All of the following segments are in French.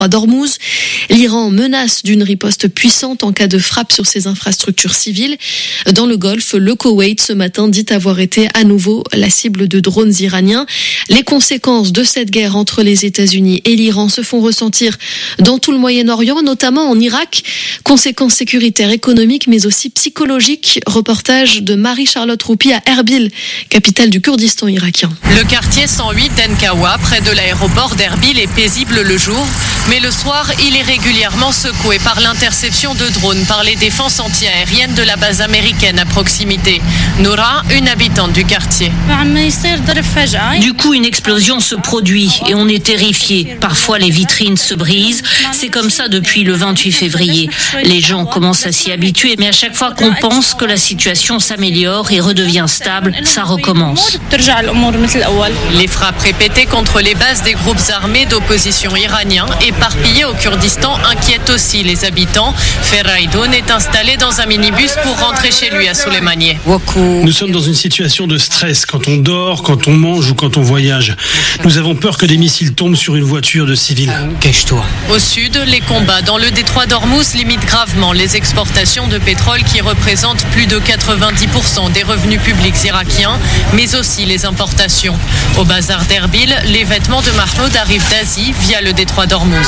d'Ormuz. L'Iran menace d'une riposte puissante en cas de frappe sur ses infrastructures civiles. Dans le Golfe, le Koweït ce matin dit avoir été à nouveau la cible de drones iraniens. Les conséquences de cette guerre entre les États-Unis et l'Iran se font ressentir dans tout le Moyen-Orient, notamment en Irak. Conséquences sécuritaires, économiques, mais aussi psychologiques. Reportage de Marie-Charlotte Roupi à Erbil, capitale du Kurdistan irakien. Le quartier 108 d'Enkawa, près de l'aéroport d'Erbil, est paisible le jour. Mais le soir, il est régulièrement secoué par l'interception de drones par les défenses antiaériennes de la base américaine à proximité. Noura, une habitante du quartier. Du coup, une explosion se produit et on est terrifié. Parfois, les vitrines se brisent. C'est comme ça depuis le 28 février. Les gens commencent à s'y habituer, mais à chaque fois qu'on pense que la situation s'améliore et redevient stable, ça recommence. Les frappes répétées contre les bases des groupes armés d'opposition iraniens éparpillés au Kurdistan inquiètent aussi les habitants. Ferraïdoun est installé dans un minibus pour rentrer chez lui à Soleimaniye. Nous sommes dans une situation de stress quand on dort, quand on mange ou quand on voyage. Nous avons peur que des missiles tombent sur une voiture de civils. Cache-toi. Au sud, les combats dans le détroit d'Ormuz limitent gravement les exportations de pétrole qui représentent plus de 90% des revenus publics irakiens, mais aussi les importations. Au bazar d'Erbil, les vêtements de Mahmoud arrivent d'Asie via le détroit d'Ormuz.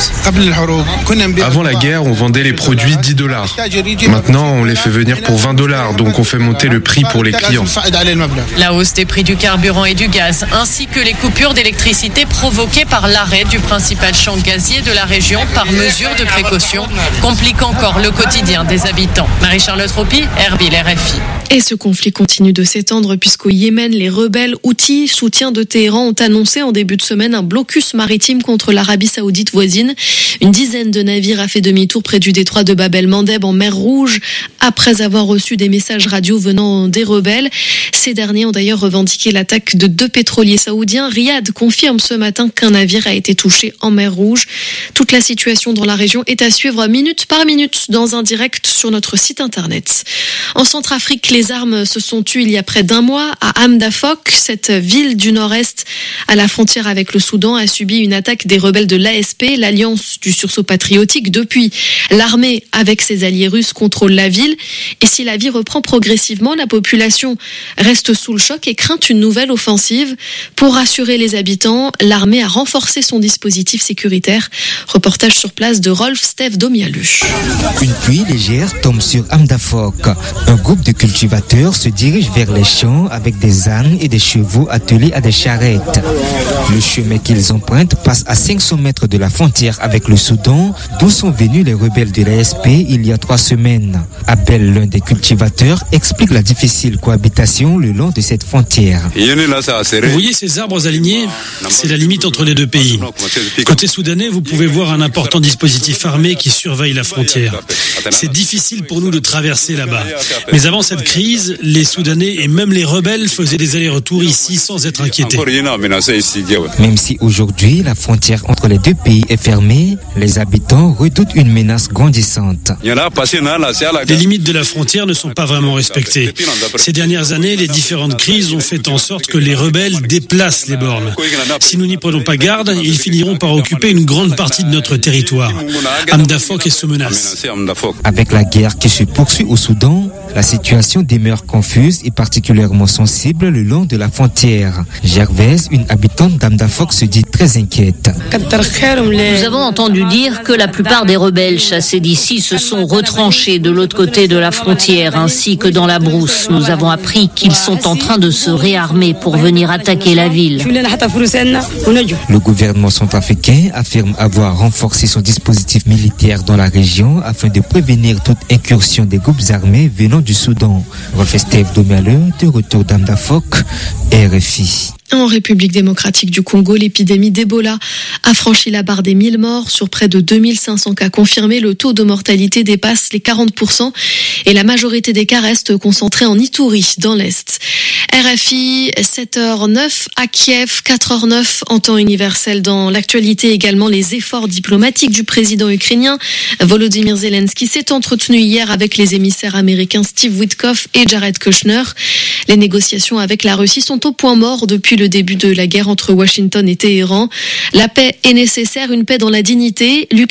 Avant la guerre, on vendait les produits $10. Maintenant, on les fait venir pour $20, donc on fait monter le prix pour les clients. La hausse des prix du carburant et du gaz, ainsi que les coupures d'électricité provoquées par l'arrêt du principal champ gazier de la région par mesure de précaution, compliquent encore le quotidien des habitants. Marie-Charlotte Roupi, Erbil, RFI. Et ce conflit continue de s'étendre puisqu'au Yémen, les rebelles Houthis, soutiens de Téhéran, ont annoncé en début de semaine un blocus maritime contre l'Arabie Saoudite voisine. Une dizaine de navires a fait demi-tour près du détroit de Bab el-Mandeb en mer Rouge après avoir reçu des messages radio venant des rebelles. Ces derniers ont d'ailleurs revendiqué l'attaque de 2 pétroliers saoudiens. Riyad confirme ce matin qu'un navire a été touché en mer Rouge. Toute la situation dans la région est à suivre minute par minute dans un direct sur notre site internet. En Centrafrique, les armes se sont tues il y a près d'un mois à Hamdafok. Cette ville du nord-est à la frontière avec le Soudan a subi une attaque des rebelles de l'ASP, l'Alliance du sursaut patriotique. Depuis, l'armée avec ses alliés russes contrôle la ville. Et si la vie reprend progressivement, la population reste sous le choc et craint une nouvelle offensive. Pour rassurer les habitants, l'armée a renforcé son dispositif sécuritaire. Reportage sur place de Rolf Steve Domialu. Une pluie légère tombe sur Hamdafok. Un groupe de cultivateurs se dirige vers les champs avec des ânes et des chevaux attelés à des charrettes. Le chemin qu'ils empruntent passe à 500 mètres de la frontière avec le Soudan, d'où sont venus les rebelles de l'ASP il y a 3 semaines. Abel, l'un des cultivateurs, explique la difficile cohabitation le long de cette frontière. Vous voyez ces arbres alignés ? C'est la limite entre les deux pays. Côté soudanais, vous pouvez voir un important dispositif armé qui surveille la frontière. C'est difficile pour nous de traverser là-bas. Mais avant cette crise, les Soudanais et même les rebelles faisaient des allers-retours ici sans être inquiétés. Même si aujourd'hui la frontière entre les deux pays est fermée, les habitants redoutent une menace grandissante. Les limites de la frontière ne sont pas vraiment respectées. Ces dernières années, les différentes crises ont fait en sorte que les rebelles déplacent les bornes. Si nous n'y prenons pas garde, ils finiront par occuper une grande partie de notre territoire. Hamdafok est sous menace. Avec la guerre qui se poursuit au Soudan, la situation demeure confuse et particulièrement sensible le long de la frontière. Gervaise, une habitante d'Hamdafok, se dit très inquiète. Nous avons entendu dire que la plupart des rebelles chassés d'ici se sont retranchés de l'autre côté de la frontière, ainsi que dans la brousse. Nous avons appris qu'ils sont en train de se réarmer pour venir attaquer la ville. Le gouvernement centrafricain affirme avoir renforcé son dispositif militaire dans la région afin de prévenir toute incursion des groupes armés venant du Soudan. Steve Domialu, de retour d'Hamdafok, RFI. En République démocratique du Congo, l'épidémie d'Ebola a franchi la barre des 1000 morts sur près de 2500 cas confirmés. Le taux de mortalité dépasse les 40% et la majorité des cas restent concentrés en Ituri, dans l'Est. RFI, 7h09 à Kiev, 4h09 en temps universel. Dans l'actualité également, les efforts diplomatiques du président ukrainien Volodymyr Zelensky s'est entretenu hier avec les émissaires américains Steve Witkoff et Jared Kushner. Les négociations avec la Russie sont au point mort depuis le début de la guerre entre Washington et Téhéran. La paix est nécessaire, une paix dans la dignité.